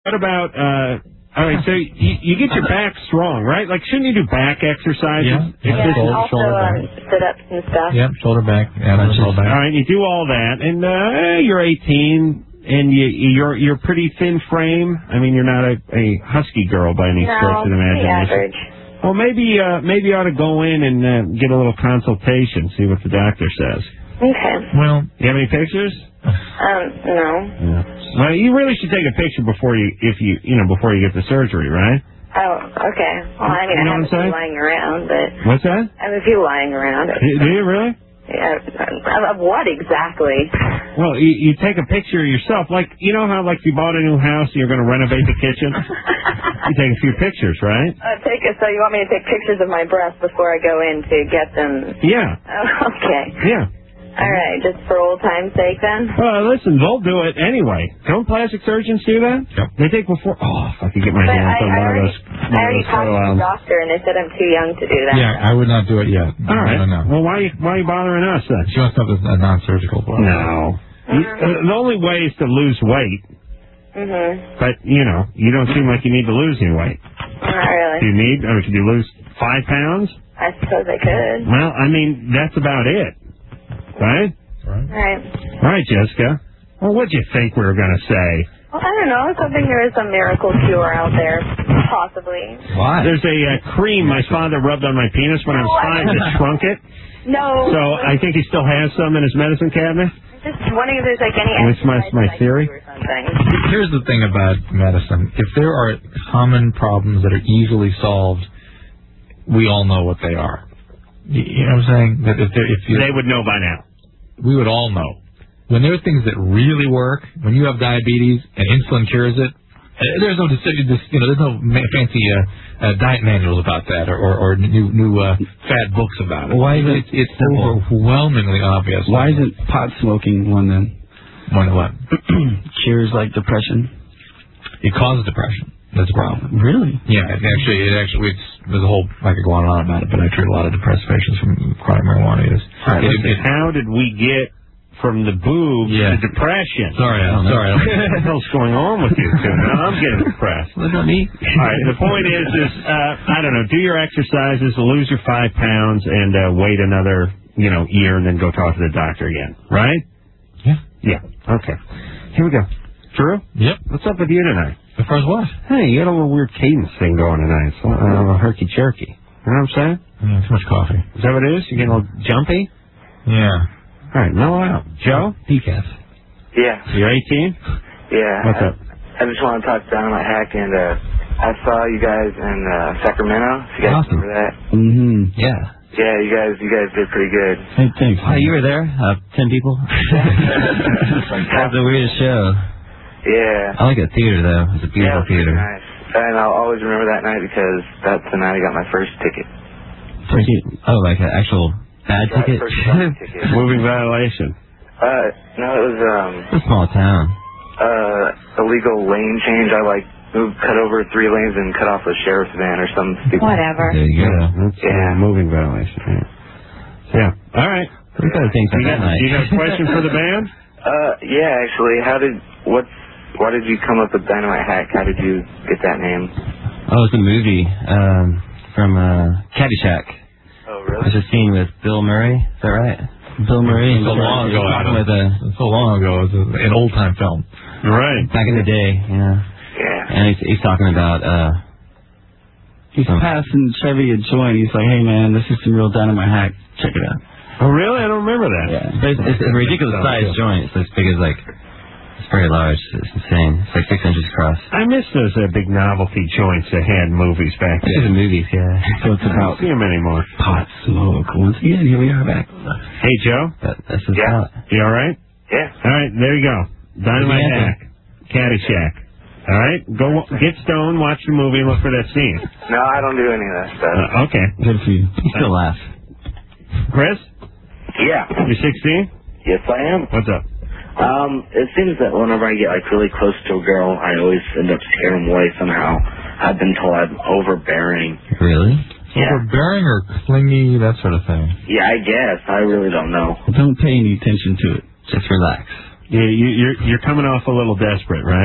What about, all right, so you get your back strong, right? Like, shouldn't you do back exercises? Yeah, also sit-ups and stuff. Yep, shoulder back, abdomen, lower back. All right, you do all that, and you're 18, and you're pretty thin frame. I mean, you're not a husky girl by any stretch of the imagination. Average. Well, maybe you ought to go in and get a little consultation, see what the doctor says. Okay. Well, you have any pictures? No. Well, you really should take a picture before you get the surgery, right? Oh, okay. Well, I mean, I have a few lying around, but... What's that? I have a few lying around. Do you really? Yeah. Of what exactly? Well, you take a picture of yourself. Like, you know how, like, you bought a new house and you're going to renovate the kitchen? You take a few pictures, right? So you want me to take pictures of my breasts before I go in to get them? Yeah. Oh, okay. Yeah. All right, just for old time's sake, then? Well, listen, they'll do it anyway. Don't plastic surgeons do that? Yep. They take before... Oh, if I could get my hands on one of those... I already talked to the doctor, and they said I'm too young to do that. Yeah, I would not do it yet. All right. No. Well, why are you bothering us, then? She wants to have a non-surgical blow. No. The only way is to lose weight. Mm-hmm. But, you don't seem like you need to lose any weight. Not really. Could you lose 5 pounds? I suppose I could. Well, I mean, that's about it. Right? Right. All right, Jessica. Well, what'd you think we were going to say? Well, I don't know. I was hoping there was some miracle cure out there. Possibly. Why? There's a cream my father rubbed on my penis when I was 5 that shrunk it. No. So I think he still has some in his medicine cabinet. Just wondering if there's like any... That's my theory. Or something. Here's the thing about medicine. If there are common problems that are easily solved, we all know what they are. You know what I'm saying? That if they would know by now. We would all know. When there are things that really work, when you have diabetes and insulin cures it, there's no decision. There's no fancy diet manuals about that or new fad books about it. Why is it's overwhelmingly obvious? Why isn't pot smoking one then? One of what? Cures like depression. It causes depression. That's a problem. Really? Yeah. There's a whole... I could go on and on about it, but I treat a lot of depressed patients from chronic marijuana use. How did we get from the boobs to depression? Sorry. What the hell's going on with you two? Now I'm getting depressed. What about me? All right. The point is I don't know. Do your exercises, lose your 5 pounds, and wait another year, and then go talk to the doctor again. Right? Yeah. Yeah. Okay. Here we go. Drew? Yep. What's up with you tonight? As far as what? Hey, you got a little weird cadence thing going tonight. It's a little herky-jerky. You know what I'm saying? Yeah, too much coffee. Is that what it is? You getting a little jumpy? Yeah. All right, mellow out. Joe? Decaf. Yeah. You're 18? Yeah. What's up? I just want to talk to Dynamite Hack, and I saw you guys in Sacramento. If you guys remember that? Mm-hmm. Yeah. Yeah, you guys did pretty good. Hey, thanks. Oh, you were there? 10 people? That's the weirdest show. Yeah. I like that theater, though. It's a beautiful theater. Nice. And I'll always remember that night because that's the night I got my first ticket. Ticket? Oh, like an actual bad ticket? Ticket. Moving violation. No, it was It's a small town. Illegal lane change. I cut over 3 lanes and cut off a sheriff's van or something stupid. Whatever. There you go. That's a moving violation. Yeah. All right. What kind of things like that night? Do you have a question for the band? Yeah, actually. Why did you come up with Dynamite Hack? How did you get that name? Oh, it's a movie from Caddyshack. Oh, really? There's a scene with Bill Murray. Is that right? Bill Murray. So long ago. So long ago. It was an old-time film. Right. Back in the day, yeah. Yeah. And he's talking about... he's passing Chevy a joint. He's like, hey, man, this is some real Dynamite Hack. Check it out. Oh, really? I don't remember that. Yeah. But it's a ridiculous size joint. It's as big as, it's very large. It's insane. It's like 6 inches across. I miss those big novelty joints that had movies back then. The movies, yeah. So it's I about don't see them anymore. pot smoke. Once again, here we are back. Hey, Joe? That's the thought. You all right? Yeah. All right, there you go. Dynamite Hack. Caddyshack. All right? Go get stoned, watch the movie, and look for that scene. No, I don't do any of that stuff. Okay. Good for you. You still laugh. Chris? Yeah. You're 16? Yes, I am. What's up? It seems that whenever I get really close to a girl, I always end up scaring them away somehow. I've been told I'm overbearing. Really? Yeah. Overbearing or clingy, that sort of thing. Yeah, I guess. I really don't know. Well, don't pay any attention to it. Just relax. You're coming off a little desperate, right?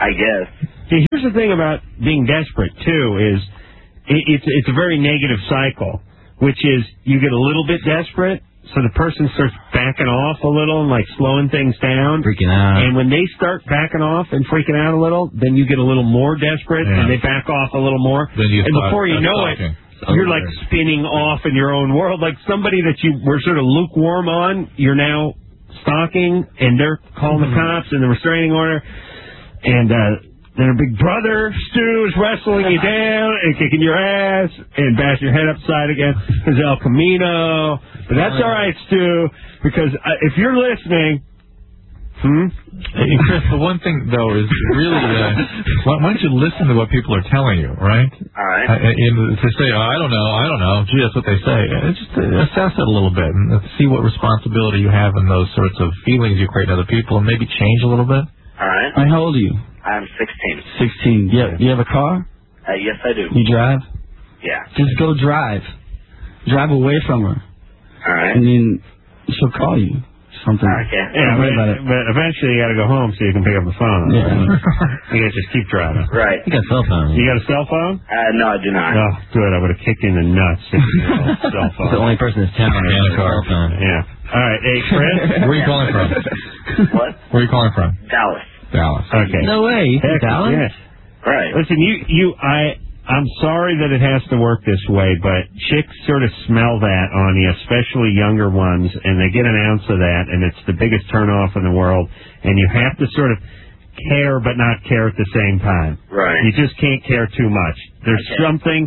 I guess. See, here's the thing about being desperate, too, is it's a very negative cycle, which is you get a little bit desperate, so the person starts backing off a little and, like, slowing things down. Freaking out. And when they start backing off and freaking out a little, then you get a little more desperate, and they back off a little more. Then you and before you know it, you're, like, spinning off in your own world. Like somebody that you were sort of lukewarm on, you're now stalking, and they're calling the cops and the restraining order. And their big brother, Stu, is wrestling you down and kicking your ass and bashing your head upside against his El Camino. But that's all right, Stu, because if you're listening... Hey, Chris, the one thing, though, is really, why don't you listen to what people are telling you, right? All right. To say, I don't know, gee, that's what they say. Just assess it a little bit and see what responsibility you have in those sorts of feelings you create in other people and maybe change a little bit. All right. How old are you? I'm 16. 16. You have a car? Yes, I do. You drive? Yeah. Just go drive. Drive away from her. All right. And then she'll call you. Something. Okay. Yeah, but eventually you got to go home so you can pick up the phone. Yeah. You got to just keep driving. Right. You got a cell phone. You got a cell phone? No, I do not. Oh, good. I would have kicked you in the nuts if you had a cell phone. It's the only person in town who has a cell phone. Yeah. All right. Hey, Chris? Where are you calling from? What? Where are you calling from? Dallas. Dallas. Okay. No way. Heck, Dallas? yeah. Right. Listen, I'm sorry that it has to work this way, but chicks sort of smell that on you, especially younger ones, and they get an ounce of that, and it's the biggest turnoff in the world, and you have to sort of care but not care at the same time. Right. You just can't care too much. There's something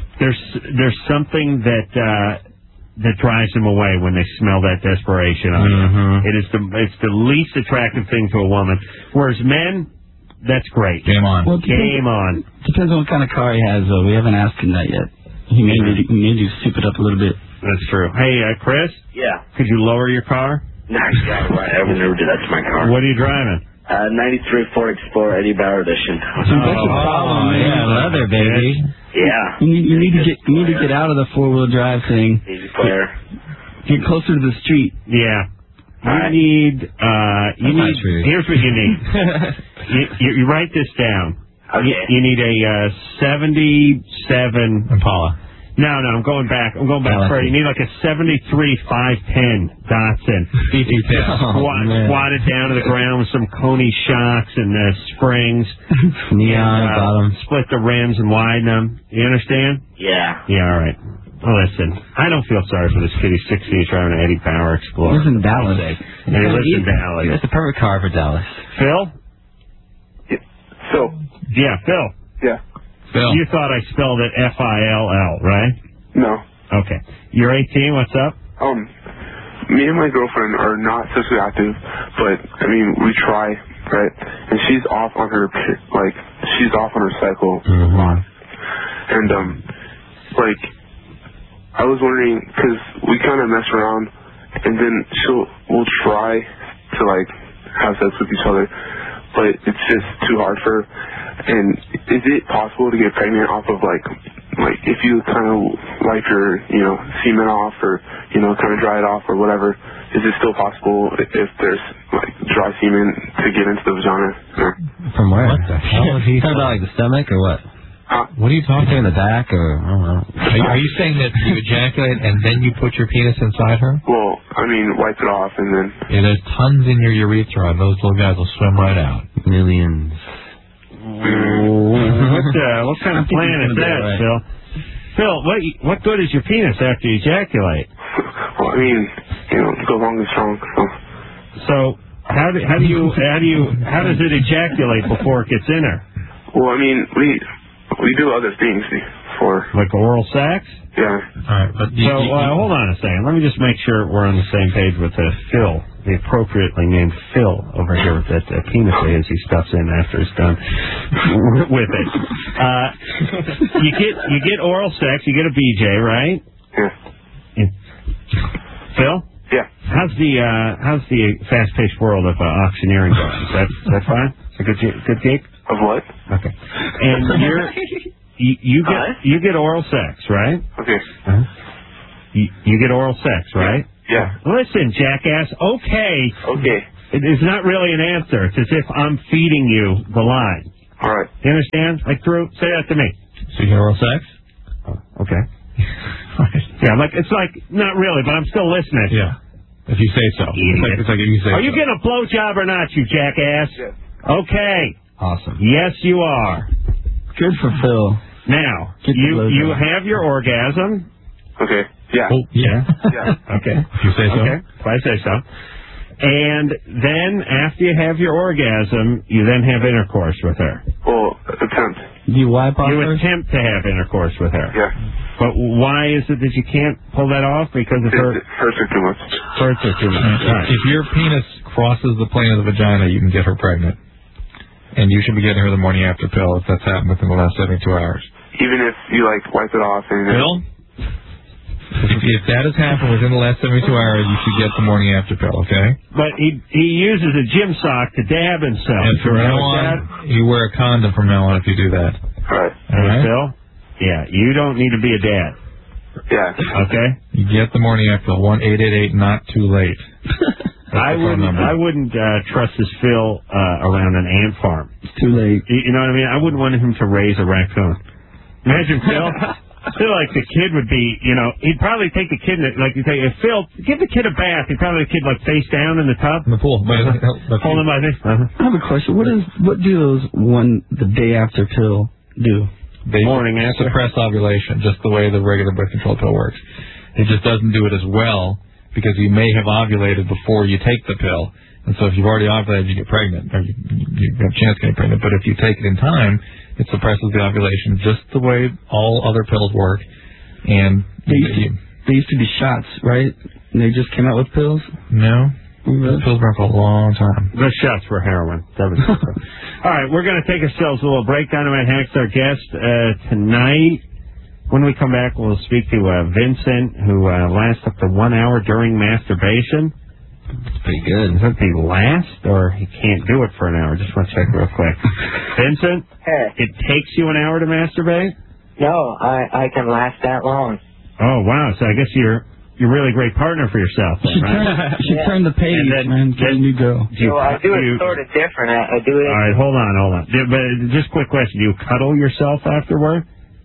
that drives them away when they smell that desperation on you. It's the least attractive thing to a woman, whereas men... That's great. Game on. Well, Game on. Depends on what kind of car he has, though. We haven't asked him that yet. He made you soup it up a little bit. That's true. Hey, Chris? Yeah. Could you lower your car? No, yeah, right. I would never do that to my car. What are you driving? 93 Ford Explorer Eddie Bauer edition. That's your problem, man. Yeah, leather, baby. Yeah. You need to get out of the 4-wheel drive thing. Easy player. Get closer to the street. Yeah. Right. Here's what you need. you write this down. Okay. You need a 77 Impala. No, I'm going back. Further. You need like a 73 510 Datsun. Squatted down to the ground with some Coney shocks and springs. Neon bottom. Split the rims and widen them. You understand? Yeah. Yeah, all right. Well, listen, I don't feel sorry for this kid. He's 60. He's driving an Eddie Bauer Explorer. He lives in Dallas. And he lives in Dallas. That's the perfect car for Dallas. Phil? Phil. Yeah, Phil. Yeah. Phil. You thought I spelled it F-I-L-L, right? No. Okay. You're 18. What's up? Me and my girlfriend are not sexually active, but I mean we try, right? And she's off on her cycle a lot, and I was wondering because we kind of mess around, and then we'll try to have sex with each other, but it's just too hard for her. And is it possible to get pregnant off of if you kind of wipe your semen off or kind of dry it off or whatever? Is it still possible if there's dry semen to get into the vagina? From where? What the hell is he talking about? The stomach or what? What are you talking in the back or I don't know? Are you saying that you ejaculate and then you put your penis inside her? Well, I mean, wipe it off and then. Yeah, there's tons in your urethra, and those little guys will swim right out. Millions. What kind of plan is that, Phil? Phil, what good is your penis after you ejaculate? Well, I mean, go long and strong. So how does it ejaculate before it gets in her? Well, I mean, we do other things for like oral sex. Yeah. All right, but hold on a second. Let me just make sure we're on the same page with Phil, the appropriately named Phil over here with that penis of his he stuffs in after he's done with it. You get oral sex. You get a BJ, right? Yeah. Phil? Yeah. How's the fast-paced world of auctioneering going? Is that fine? A good gig? Of what? Okay. And you get oral sex, right? Okay. You get oral sex, right? Yeah. Listen, jackass. Okay. It's not really an answer. It's as if I'm feeding you the line. All right. You understand? Like, Drew, say that to me. So you have oral sex? Oh, okay. Yeah, like it's like not really, but I'm still listening. Yeah. If you say so. It's like if you say Are you so. getting a blowjob or not, you jackass? Yes. Okay. Awesome. Yes, you are. Good for Phil. Now, Get the blowjob. you have your orgasm. Okay. Yeah. Oh, yeah. Yeah. Okay. If you say so. Okay. If I say so. And then after you have your orgasm, you then have intercourse with her. Well, attempt. Do you wipe off You her? attempt to have intercourse with her. Yeah. But why is it that you can't pull that off? Because of her It hurts her too much. hurts her too much. Right. If your penis crosses the plane of the vagina, you can get her pregnant. And you should be getting her the morning after pill if that's happened within the last 72 hours. Even if you like wipe it off and Bill? If that has happened within the last 72 hours, you should get the morning after pill, okay? But he uses a gym sock to dab himself. And from now on, you wear a condom from now on if you do that. All right. All right? Phil? Yeah, you don't need to be a dad. Yeah. Okay? You get the morning after pill. 1-888 not too late. I wouldn't trust this Phil around an ant farm. It's too late. You know what I mean? I wouldn't want him to raise a raccoon. Imagine Phil. I feel like the kid would be, he'd probably take the kid, like you say, if Phil, give the kid a bath, he'd probably the kid like face down in the tub. In the pool. Hold him by this. I have a question. What do those the day after pill do? They Morning after. suppress ovulation, just the way the regular birth control pill works. It just doesn't do it as well because you may have ovulated before you take the pill. And so if you've already ovulated, you get pregnant, or you have a chance of getting pregnant. But if you take it in time, it suppresses the ovulation just the way all other pills work. And they used to be shots, right? And they just came out with pills? No. Those pills were for a long time. The shots were heroin. All right, we're going to take ourselves a little break. Dynamite Hack's our guest tonight. When we come back, we'll speak to Vincent, who lasts up to 1 hour during masturbation. It's pretty good. Does that be last, or he can't do it for an hour? Just want to check real quick. Vincent? Hey. It takes you an hour to masturbate? No, I can last that long. Oh, wow. So I guess you're a really great partner for yourself, then, right? You should turn the page, man. Get a new girl. So I do it sort of different. I do it... All right, hold on. But just quick question. Do you cuddle yourself afterward?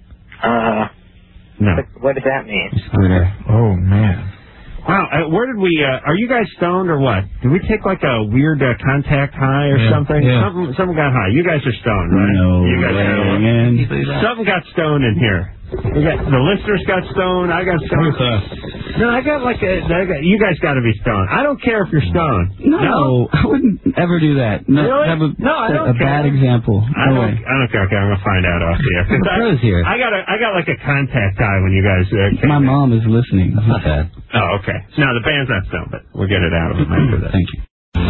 No. What does that mean? Oh, man. Wow, where did we, are you guys stoned or what? Did we take like a weird contact high or something? Yeah. Something got high. You guys are stoned, right? No you guys way, man. Something got stoned in here. The listeners got stoned. I got stoned. No, I got you guys got to be stoned. I don't care if you're stoned. No, I wouldn't ever do that. No, really? Have I don't a care. bad example. I don't care. Okay, I'm gonna find out off the air. Bro's here. I got like a contact high when you guys came. My mom is listening. That's not bad. Oh, okay. No, the band's not stoned, but we'll get it out of them after that. Thank you.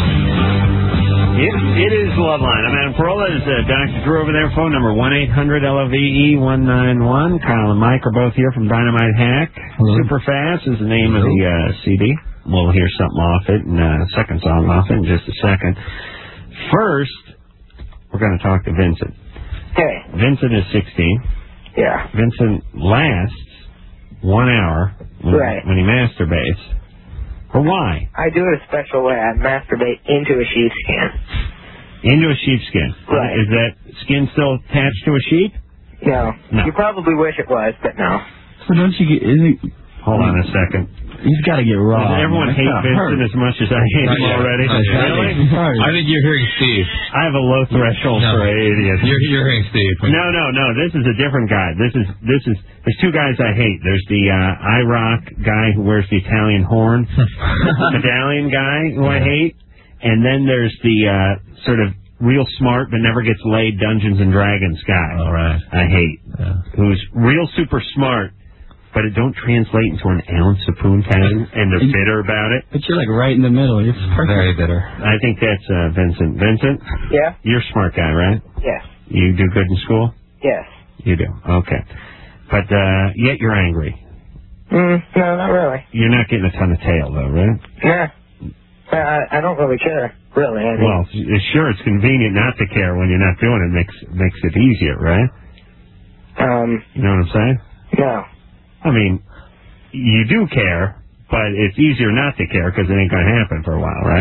It is Loveline. I'm Adam Carolla. Is Dr. Drew over there? Phone number 1-800-LOVE-191. Kyle and Mike are both here from Dynamite Hack. Hello. Super Fast is the name of the CD. We'll hear something off it, and second song off it in just a second. First, we're going to talk to Vincent. Hey. Vincent is 16. Yeah. Vincent lasts 1 hour when he masturbates. But why? I do it a special way. I masturbate into a sheepskin. Into a sheepskin. Right. Is that skin still attached to a sheep? No. No. You probably wish it was, but no. So don't you get... Hold on a second. He's got to get raw. Does everyone hate Vincent as much as I hate him already? Really? I think you're hearing Steve. I have a low threshold for idiots. You're hearing Steve. No. This is a different guy. There's two guys I hate. There's the IROC guy who wears the Italian horn, medallion guy who I hate, and then there's the sort of real smart but never gets laid Dungeons and Dragons guy. All right. I hate. Who's real super smart, but it don't translate into an ounce of poontang, and they're bitter about it. But you're like right in the middle. You're Very bitter. I think that's Vincent. Vincent? Yeah? You're a smart guy, right? Yes. You do good in school? Yes. You do. Okay. But yet you're angry. No, not really. You're not getting a ton of tail, though, right? Nah. I don't really care, really. I mean, Well, sure, it's convenient not to care when you're not doing it. Makes it easier, right? You know what I'm saying? No. I mean, you do care, but it's easier not to care because it ain't going to happen for a while, right?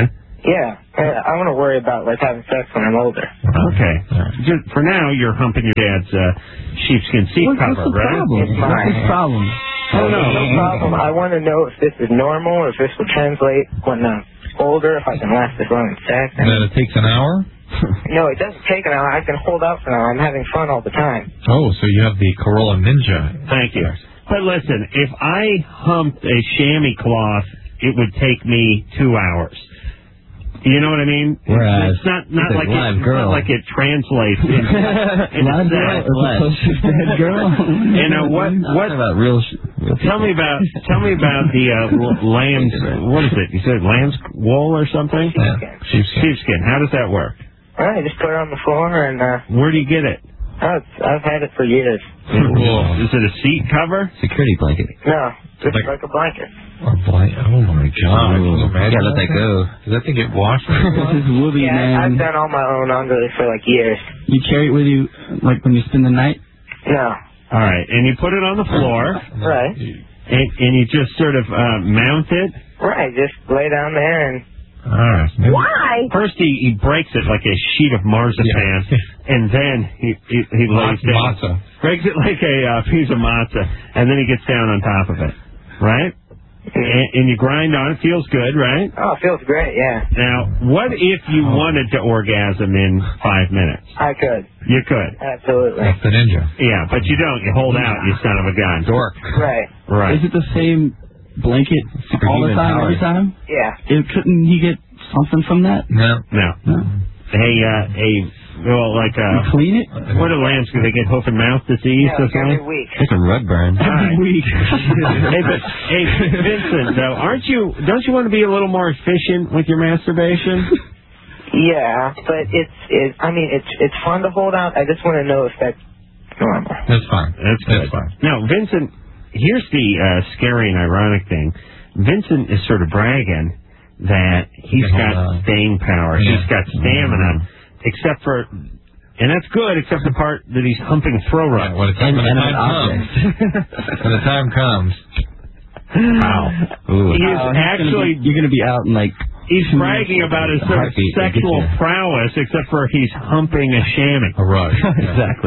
Yeah, I want to worry about like having sex when I'm older. Okay. Just for now, you're humping your dad's sheepskin seat cover, what's the right? problem? It's fine. What's the problem? Oh, no problem. I want to know if this is normal, if this will translate when I'm older, if I can last this long in sex. And then it takes an hour? No, it doesn't take an hour. I can hold out for an hour. I'm having fun all the time. Oh, so you have the Corolla Ninja. Thank you. But listen, if I humped a chamois cloth, it would take me 2 hours. You know what I mean? Whereas it's not like live it's girl. not like it translates. Live girl. You know what about real Tell me about the lamb's. What is it? You said lamb's wool or something? Sheepskin. How does that work? All right, just put it on the floor and. Where do you get it? I've had it for years. Is it a seat cover? Security blanket. No, just like a blanket. Oh my God! You gotta let that go. Does that thing get washed? This is woolly, Yeah, man. I've done all my own under it for like years. You carry it with you, like when you spend the night? No. All right, and you put it on the floor. Right. And you just sort of mount it. Right, just lay down there and. All right. Why? First, he breaks it like a sheet of marzipan, and then he lays down. Matzah. Breaks it like a piece of matzah, and then he gets down on top of it, right? And you grind on it. Feels good, right? Oh, it feels great, yeah. Now, what if you wanted to orgasm in 5 minutes? I could. You could. Absolutely. That's the Ninja. Yeah, but you don't. You hold out, you son of a gun. Dork. Right. Right. Is it the same blanket all the time, every time? Yeah. Couldn't he get something from that? No. You clean it? What do lambs do? They get hoof and mouth disease or something? Every week. It's a rug burn. Every week. Hey, Vincent, though, don't you want to be a little more efficient with your masturbation? Yeah, but it's fun to hold out. I just want to know if that's normal. That's fine. That's fine. Now, Vincent, here's the scary and ironic thing. Vincent is sort of bragging that he's got staying power. Yeah. He's got stamina, except for, and that's good, except the part that he's humping throw runs. When the time comes. Wow. You're going to be out in like... He's bragging about his sort of sexual prowess, except for he's humping a chamois. A rug. Exactly.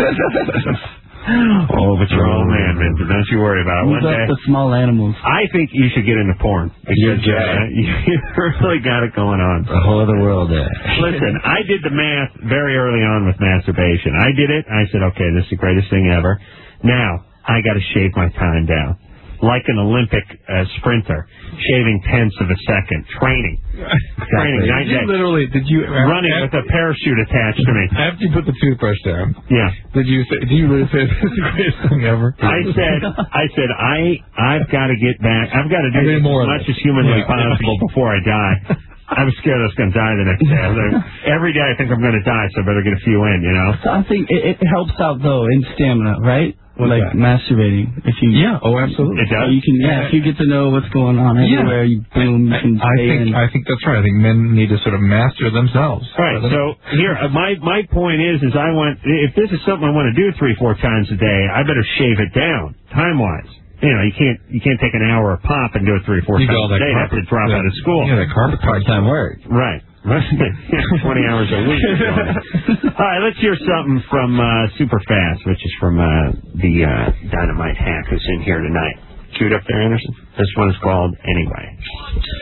Oh, but you're all man, Vincent. Don't you worry about it. Who's up the small animals? I think you should get into porn. Because you really got it going on. The whole other world there. Listen, I did the math very early on with masturbation. I did it. I said, okay, this is the greatest thing ever. Now, I got to shave my time down. Like an Olympic sprinter, shaving tenths of a second. Training. Did you running with a parachute attached to me. After you put the toothbrush down, yeah. Did you really say this is the greatest thing ever? I said I've got to get back. I've got to do this as much as humanly possible before I die. I was scared I was going to die the next day. Every day I think I'm going to die, so I better get a few in, you know? So I think it helps out, though, in stamina, right? What's that? Masturbating. If you, absolutely. It does? So you can, if you get to know what's going on everywhere, you can stay in. I think that's right. I think men need to sort of master themselves. All right, so here, my point is if this is something I want to do 3-4 times a day, I better shave it down, time-wise. You know, you can't take an hour a pop and do it 3 or 4 times a day. You have to drop out of school. Yeah, that carpet part-time work. Right. 20 hours a week. All right, let's hear something from Superfast, which is from the Dynamite Hack who's in here tonight. Cue it up there, Anderson. This one is called Anyway.